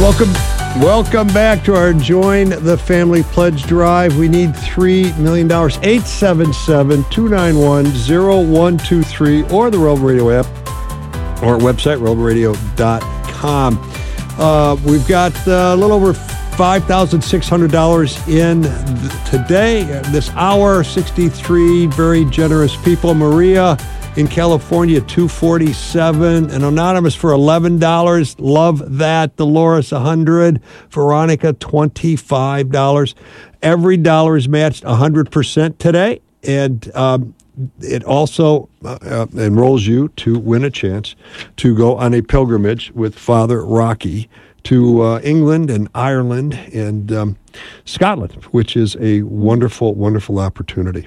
Welcome back to our Join the Family Pledge Drive. We need $3 million. 877-291-0123 or the Relevant Radio app or website, relevantradio.com. We've got a little over $5,600 in today, this hour. 63 very generous people. Maria in California, $247. An anonymous for $11. Love that. Dolores, $100. Veronica, $25. Every dollar is matched 100% today. And it also enrolls you to win a chance to go on a pilgrimage with Father Rocky to England and Ireland and Scotland, which is a wonderful, wonderful opportunity.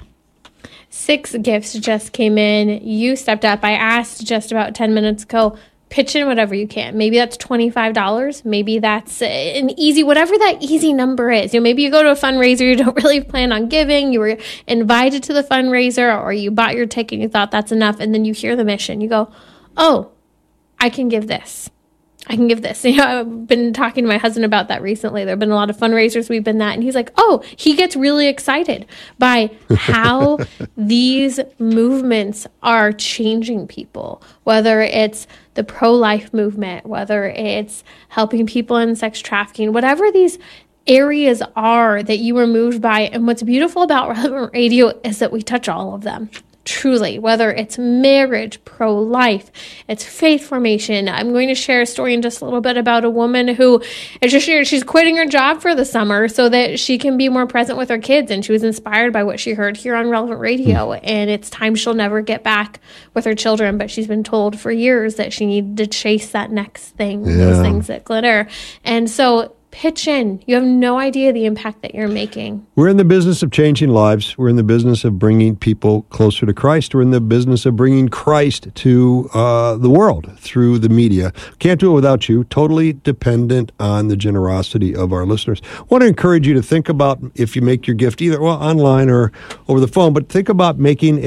6 gifts just came in. You stepped up. I asked just about 10 minutes ago, pitch in whatever you can. Maybe that's $25. Maybe that's an easy, whatever that easy number is. Maybe you go to a fundraiser you don't really plan on giving. You were invited to the fundraiser or you bought your ticket and you thought that's enough. And then you hear the mission. You go, oh, I can give this. I can give this. I've been talking to my husband about that recently. There have been a lot of fundraisers we've been at, and he's like, oh, he gets really excited by how these movements are changing people, whether it's the pro-life movement, whether it's helping people in sex trafficking, whatever these areas are that you were moved by. And what's beautiful about Relevant Radio is that we touch all of them. Truly, whether it's marriage, pro-life, it's faith formation. I'm going to share a story in just a little bit about a woman who is just she's quitting her job for the summer so that she can be more present with her kids. And she was inspired by what she heard here on Relevant Radio. And it's time she'll never get back with her children, but she's been told for years that she needed to chase that next thing, those things that glitter. And so pitch in. You have no idea the impact that you're making. We're in the business of changing lives. We're in the business of bringing people closer to Christ. We're in the business of bringing Christ to the world through the media. Can't do it without you. Totally dependent on the generosity of our listeners. I want to encourage you to think about, if you make your gift either online or over the phone, but think about making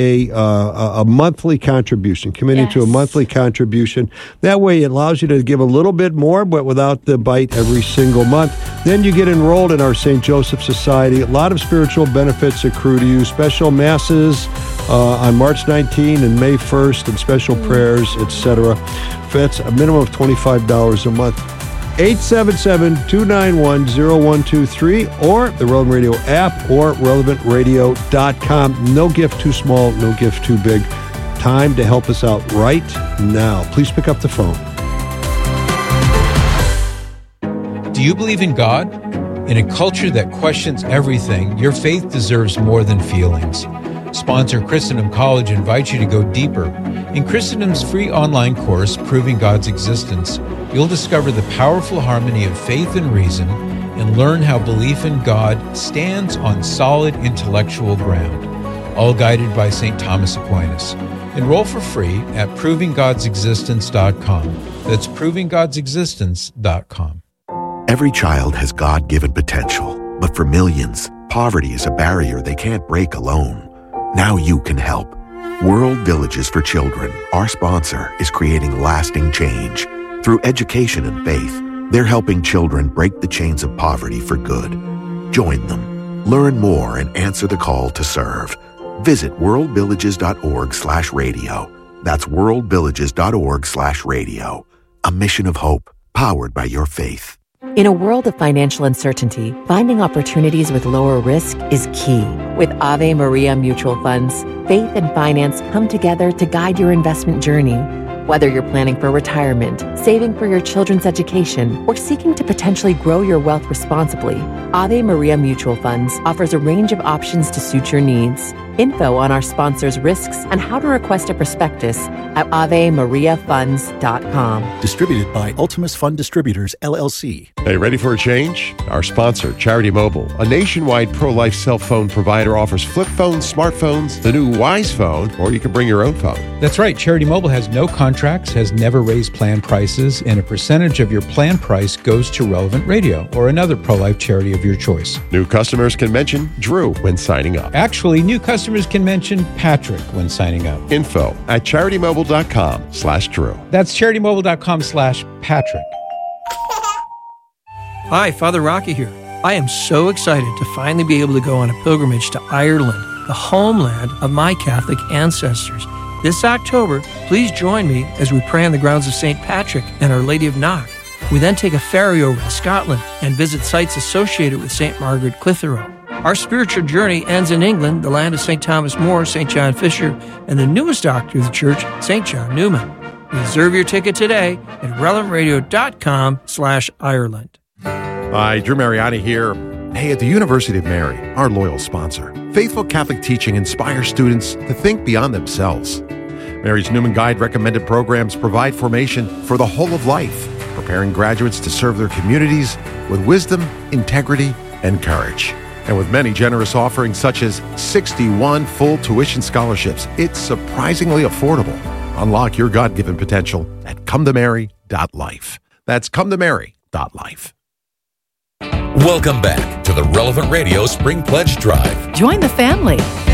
a monthly contribution, committing to a monthly contribution. That way it allows you to give a little bit more, but without the bite every single month. Then you get enrolled in our St. Joseph Society. A lot of spiritual benefits accrue to you. Special masses on March 19 and May 1st, and special prayers, etc. That's a minimum of $25 a month. 877-291-0123 or the Relevant Radio app or relevantradio.com. No gift too small, no gift too big. Time to help us out right now. Please pick up the phone. Do you believe in God? In a culture that questions everything, your faith deserves more than feelings. Sponsor Christendom College invites you to go deeper. In Christendom's free online course, Proving God's Existence, you'll discover the powerful harmony of faith and reason and learn how belief in God stands on solid intellectual ground, all guided by St. Thomas Aquinas. Enroll for free at provinggodsexistence.com. That's provinggodsexistence.com. Every child has God-given potential, but for millions, poverty is a barrier they can't break alone. Now you can help. World Villages for Children, our sponsor, is creating lasting change. Through education and faith, they're helping children break the chains of poverty for good. Join them. Learn more and answer the call to serve. Visit worldvillages.org/radio. That's worldvillages.org/radio. A mission of hope, powered by your faith. In a world of financial uncertainty, finding opportunities with lower risk is key. With Ave Maria Mutual Funds, faith and finance come together to guide your investment journey. Whether you're planning for retirement, saving for your children's education, or seeking to potentially grow your wealth responsibly, Ave Maria Mutual Funds offers a range of options to suit your needs. Info on our sponsors' risks and how to request a prospectus at AveMariaFunds.com. Distributed by Ultimus Fund Distributors, LLC. Hey, ready for a change? Our sponsor, Charity Mobile, a nationwide pro-life cell phone provider, offers flip phones, smartphones, the new Wise phone, or you can bring your own phone. That's right. Charity Mobile has no contracts, has never raised plan prices, and a percentage of your plan price goes to Relevant Radio or another pro-life charity of your choice. New customers can mention Drew when signing up. Actually, new customers can mention Patrick when signing up. Info at CharityMobile.com/Drew. That's CharityMobile.com/Patrick. Hi, Father Rocky here. I am so excited to finally be able to go on a pilgrimage to Ireland, the homeland of my Catholic ancestors. This October, please join me as we pray on the grounds of St. Patrick and Our Lady of Knock. We then take a ferry over to Scotland and visit sites associated with St. Margaret Clitheroe. Our spiritual journey ends in England, the land of St. Thomas More, St. John Fisher, and the newest doctor of the church, St. John Newman. Reserve your ticket today at relevantradio.com/Ireland. Hi, Drew Mariani here. Hey, at the University of Mary, our loyal sponsor, faithful Catholic teaching inspires students to think beyond themselves. Mary's Newman Guide recommended programs provide formation for the whole of life, preparing graduates to serve their communities with wisdom, integrity, and courage. And with many generous offerings such as 61 full tuition scholarships, it's surprisingly affordable. Unlock your God-given potential at cometomary.life. That's cometomary.life. Welcome back to the Relevant Radio Spring Pledge Drive. Join the family.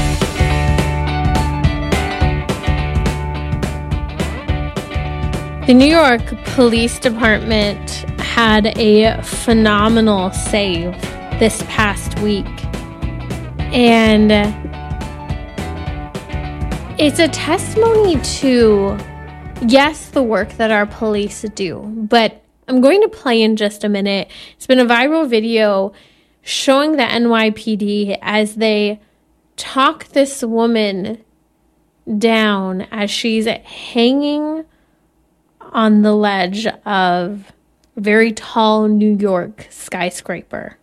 The New York Police Department had a phenomenal save this past week. And it's a testimony to, yes, the work that our police do, but I'm going to play in just a minute. It's been a viral video showing the NYPD as they talk this woman down as she's hanging on the ledge of a very tall New York skyscraper.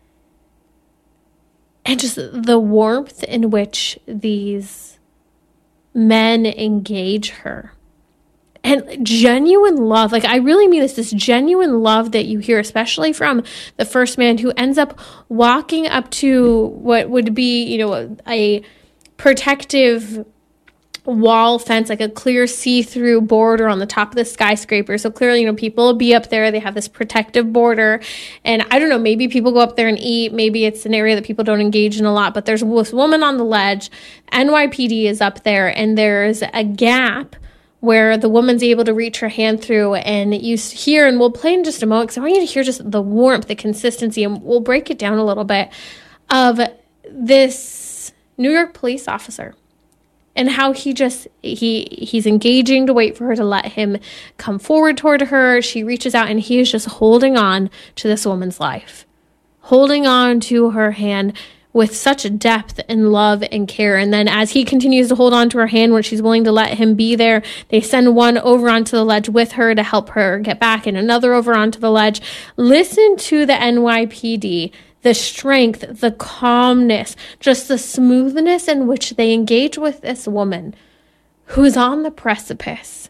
And just the warmth in which these men engage her. And genuine love, like I really mean this genuine love that you hear, especially from the first man who ends up walking up to what would be, a protective wall fence, like a clear see-through border on the top of the skyscraper. So clearly, people will be up there. They have this protective border. And I don't know, maybe people go up there and eat. Maybe it's an area that people don't engage in a lot. But there's this woman on the ledge. NYPD is up there, and there's a gap where the woman's able to reach her hand through, and you hear, and we'll play in just a moment, because I want you to hear just the warmth, the consistency, and we'll break it down a little bit, of this New York police officer, and how he's engaging to wait for her to let him come forward toward her. She reaches out, and he is just holding on to this woman's life, holding on to her hand with such depth and love and care. And then as he continues to hold on to her hand when she's willing to let him be there, they send one over onto the ledge with her to help her get back, and another over onto the ledge. Listen to the NYPD, the strength, the calmness, just the smoothness in which they engage with this woman who's on the precipice.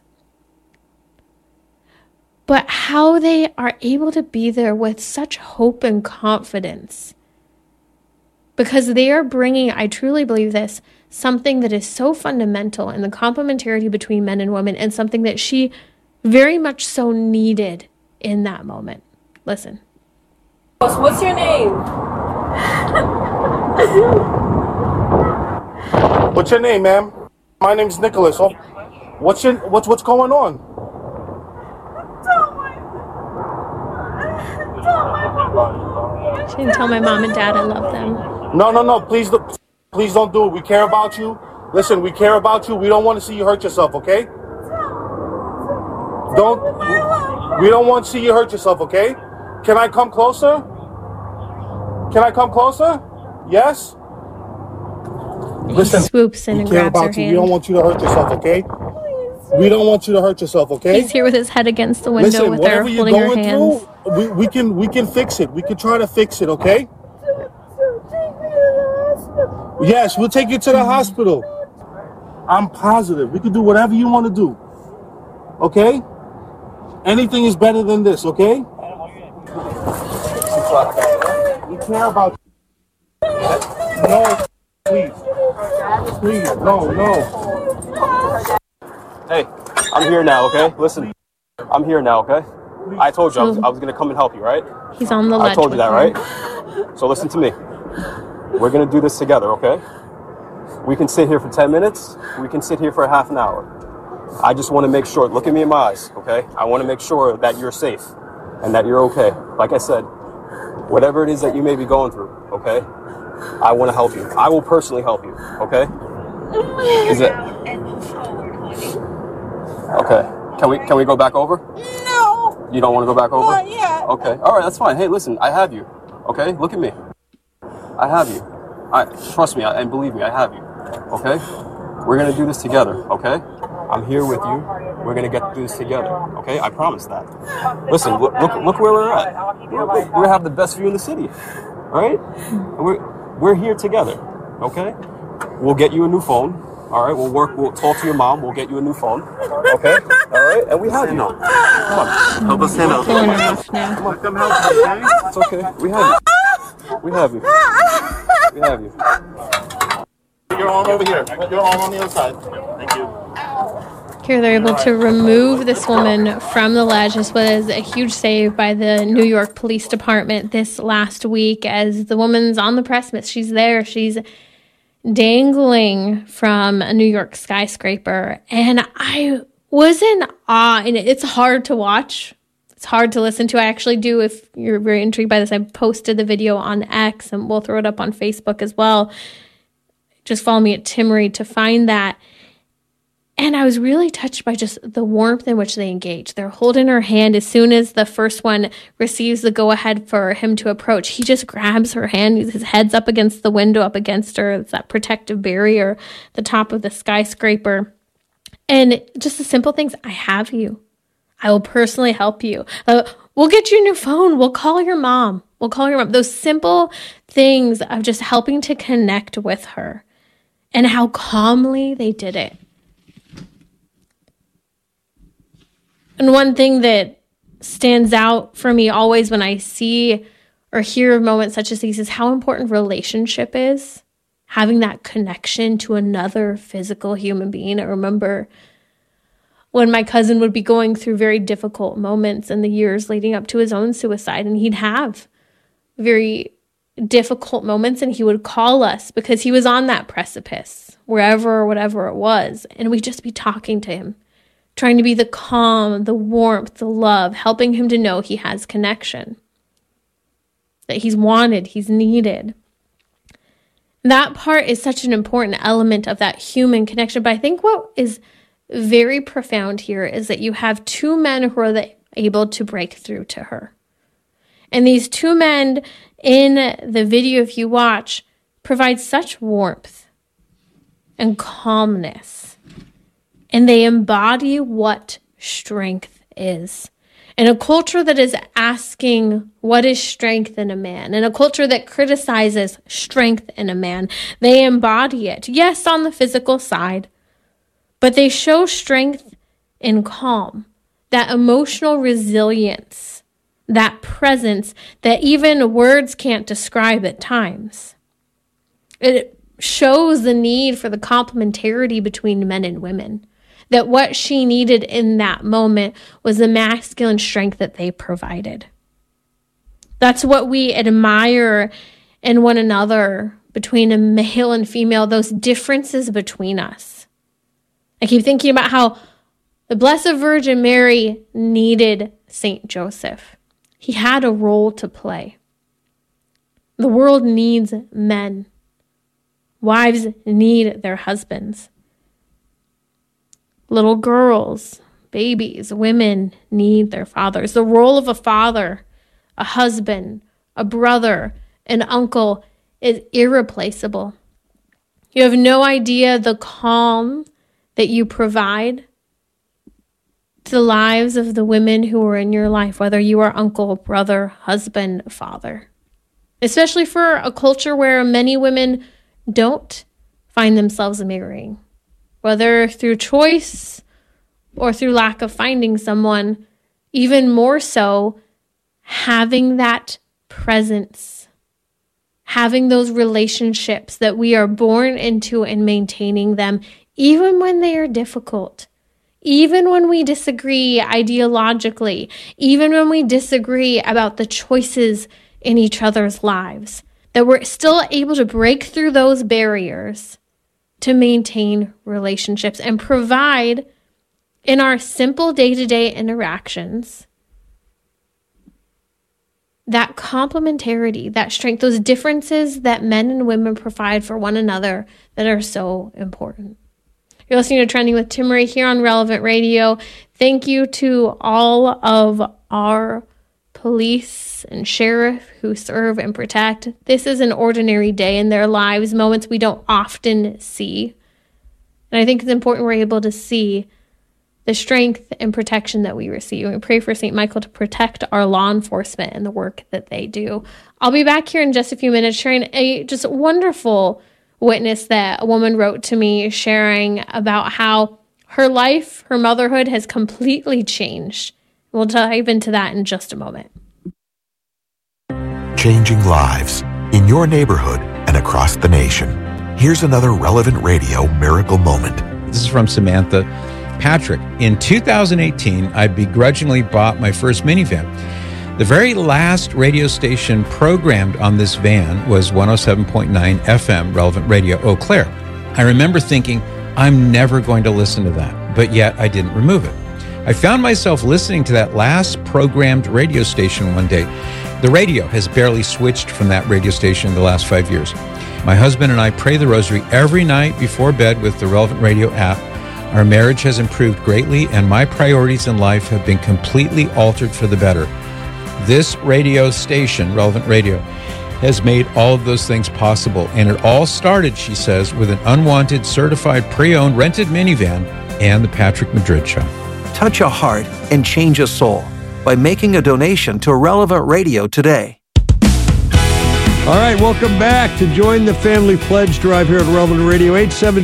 But how they are able to be there with such hope and confidence. Because they are bringing, I truly believe this, something that is so fundamental in the complementarity between men and women, and something that she very much so needed in that moment. Listen. What's your name? What's your name, ma'am? My name's Nicholas. What's going on? She didn't tell my mom and dad I love them. No. Please don't do it. We care about you. Listen, we care about you. We don't want to see you hurt yourself, okay? We don't want to see you hurt yourself, okay? Can I come closer? Yes? Listen, he swoops in and grabs her hand. We don't want you to hurt yourself, okay? We don't want you to hurt yourself, okay? He's here with his head against the window with her holding her hands. We can fix it. We can try to fix it, okay? Yes, we'll take you to the hospital. I'm positive. We can do whatever you want to do. Okay? Anything is better than this, okay? We care about you. No, please. Please, no. Hey, I'm here now, okay? Listen, I'm here now, okay? I told you I was going to come and help you, right? He's on the ledge. I told you that, right? So listen to me. We're going to do this together, okay? We can sit here for 10 minutes. We can sit here for half an hour. I just want to make sure, look at me in my eyes, okay? I want to make sure that you're safe and that you're okay. Like I said, Whatever it is that you may be going through, okay? I want to help you. I will personally help you, okay? Is it? Okay. Can we go back over? No. You don't want to go back over? Not yet. Okay. All right, that's fine. Hey, listen, I have you. Okay? Look at me. I have you. Trust me and believe me, I have you. Okay? We're going to do this together, okay? I'm here with you. We're going to get through this together, okay? I promise that. Listen, look where we're at. We have the best view in the city, right? We're here together, okay? We'll get you a new phone, all right? We'll talk to your mom. We'll get you a new phone, okay? All right? And we have you. Come on. Help us stand out. Come on, come help me, okay? It's okay. We have you. We have you. We have you. Your arm over here. Your arm on the other side. Thank you. Here they're able to remove this woman from the ledge. This was a huge save by the New York Police Department this last week as the woman's on the precipice. She's there. She's dangling from a New York skyscraper. And I was in awe. And it's hard to watch. It's hard to listen to. I actually do. If you're very intrigued by this, I posted the video on X and we'll throw it up on Facebook as well. Just follow me at Timmery to find that. And I was really touched by just the warmth in which they engage. They're holding her hand. As soon as the first one receives the go-ahead for him to approach, he just grabs her hand. His head's up against the window, up against her. It's that protective barrier, the top of the skyscraper. And just the simple things. I have you. I will personally help you. We'll get you a new phone. We'll call your mom. We'll call your mom. Those simple things of just helping to connect with her and how calmly they did it. And one thing that stands out for me always when I see or hear of moments such as these is how important relationship is. Having that connection to another physical human being. I remember when my cousin would be going through very difficult moments in the years leading up to his own suicide, and he'd have very difficult moments, and he would call us because he was on that precipice, wherever or whatever it was, and we'd just be talking to him, trying to be the calm, the warmth, the love, helping him to know he has connection, that he's wanted, he's needed. That part is such an important element of that human connection. But I think what is very profound here is that you have two men who are able to break through to her. And these two men in the video, if you watch, provide such warmth and calmness. And they embody what strength is. In a culture that is asking what is strength in a man, in a culture that criticizes strength in a man, they embody it. Yes, on the physical side, but they show strength in calm, that emotional resilience, that presence that even words can't describe at times. It shows the need for the complementarity between men and women. That what she needed in that moment was the masculine strength that they provided. That's what we admire in one another between a male and female, those differences between us. I keep thinking about how the Blessed Virgin Mary needed Saint Joseph. He had a role to play. The world needs men. Wives need their husbands. Little girls, babies, women need their fathers. The role of a father, a husband, a brother, an uncle is irreplaceable. You have no idea the calm that you provide to the lives of the women who are in your life, whether you are uncle, brother, husband, father. Especially for a culture where many women don't find themselves marrying. Whether through choice or through lack of finding someone, even more so, having that presence, having those relationships that we are born into and maintaining them, even when they are difficult, even when we disagree ideologically, even when we disagree about the choices in each other's lives, that we're still able to break through those barriers to maintain relationships and provide in our simple day-to-day interactions that complementarity, that strength, those differences that men and women provide for one another that are so important. You're listening to Trending with Timmerie here on Relevant Radio. Thank you to all of our police and sheriff who serve and protect. This is an ordinary day in their lives, moments we don't often see. And I think it's important we're able to see the strength and protection that we receive. We pray for St. Michael to protect our law enforcement and the work that they do. I'll be back here in just a few minutes sharing a just wonderful witness that a woman wrote to me, sharing about how her life, her motherhood has completely changed. We'll dive into that in just a moment. Changing lives in your neighborhood and across the nation. Here's another Relevant Radio miracle moment. This is from Samantha. Patrick, in 2018, I begrudgingly bought my first minivan. The very last radio station programmed on this van was 107.9 FM Relevant Radio Eau Claire. I remember thinking, I'm never going to listen to that, but yet I didn't remove it. I found myself listening to that last programmed radio station one day. The radio has barely switched from that radio station in the last 5 years. My husband and I pray the rosary every night before bed with the Relevant Radio app. Our marriage has improved greatly, and my priorities in life have been completely altered for the better. This radio station, Relevant Radio, has made all of those things possible. And it all started, she says, with an unwanted, certified, pre-owned, rented minivan and the Patrick Madrid Show. Touch a heart and change a soul by making a donation to Relevant Radio today. All right, welcome back to join the Family Pledge Drive here at Relevant Radio,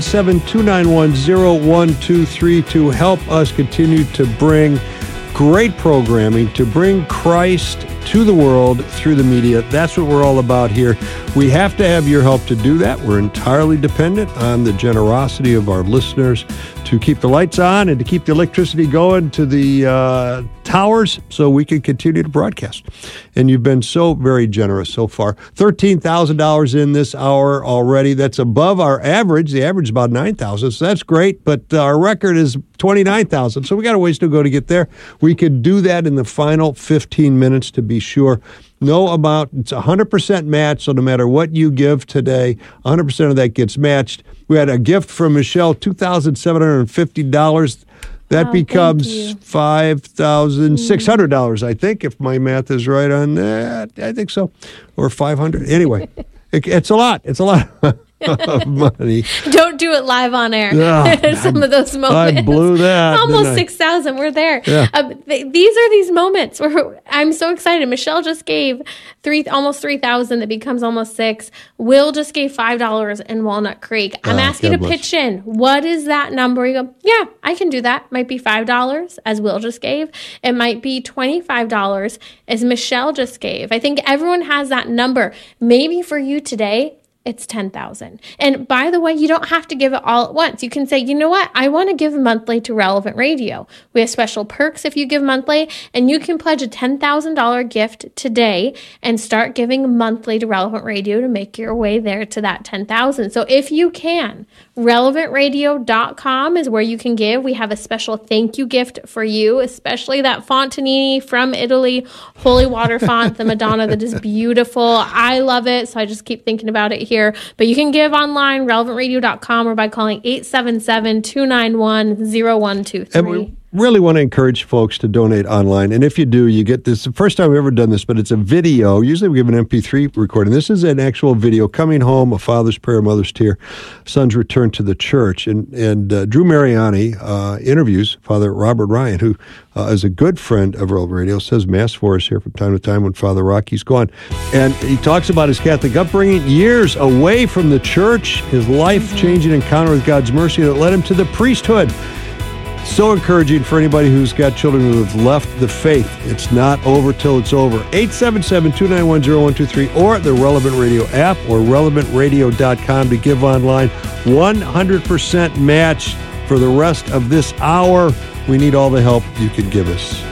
877-291-0123 to help us continue to bring great programming, to bring Christ to the world through the media. That's what we're all about here. We have to have your help to do that. We're entirely dependent on the generosity of our listeners to keep the lights on and to keep the electricity going to the towers so we can continue to broadcast. And you've been so very generous so far. $13,000 in this hour already. That's above our average. The average is about $9,000, so that's great. But our record is $29,000, so we got a ways to go to get there. We could do that in the final 15 minutes to be sure. No amount, it's 100% match, so no matter what you give today, 100% of that gets matched. We had a gift from Michelle, $2,750. That becomes $5,600, I think, if my math is right on that. I think so. Or $500. Anyway, it's a lot. It's a lot of money. Don't do it live on air. Some of those moments. I blew that. Almost 6,000. We're there. Yeah. These are these moments where I'm so excited. Michelle just gave almost 3,000. That becomes almost 6. Will just gave $5 in Walnut Creek. I'm asking you to pitch in. What is that number? You go, yeah, I can do that. Might be $5 as Will just gave. It might be $25 as Michelle just gave. I think everyone has that number. Maybe for you today, it's $10,000. And by the way, you don't have to give it all at once. You can say, you know what? I want to give monthly to Relevant Radio. We have special perks if you give monthly, and you can pledge a $10,000 gift today and start giving monthly to Relevant Radio to make your way there to that $10,000. So if you can, relevantradio.com is where you can give. We have a special thank you gift for you, especially that Fontanini from Italy, holy water font, the Madonna that is beautiful. I love it, so I just keep thinking about it here. But you can give online, relevantradio.com, or by calling 877-291-0123. And we really want to encourage folks to donate online. And if you do, you get this. The first time we've ever done this, but it's a video. Usually we give an MP3 recording. This is an actual video, coming home, a father's prayer, mother's tear, son's return to the church. And Drew Mariani interviews Father Robert Ryan, who is a good friend of Relevant Radio, says Mass for us here from time to time when Father Rocky's gone. And he talks about his Catholic upbringing, years away from the church, his life-changing encounter with God's mercy that led him to the priesthood. So encouraging for anybody who's got children who have left the faith. It's not over till it's over. 877-291-0123 or the Relevant Radio app or relevantradio.com to give online. 100% match for the rest of this hour. We need all the help you can give us.